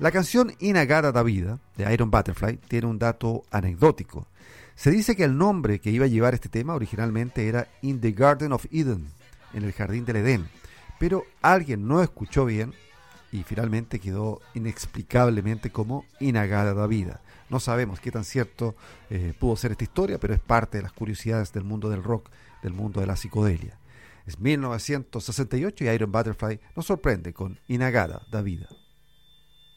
La canción Inagada da Vida, de Iron Butterfly, tiene un dato anecdótico. Se dice que el nombre que iba a llevar este tema originalmente era In the Garden of Eden, en el Jardín del Edén, pero alguien no escuchó bien y finalmente quedó inexplicablemente como Inagada da Vida. No sabemos qué tan cierto pudo ser esta historia, pero es parte de las curiosidades del mundo del rock, del mundo de la psicodelia. Es 1968 y Iron Butterfly nos sorprende con Inagada da Vida.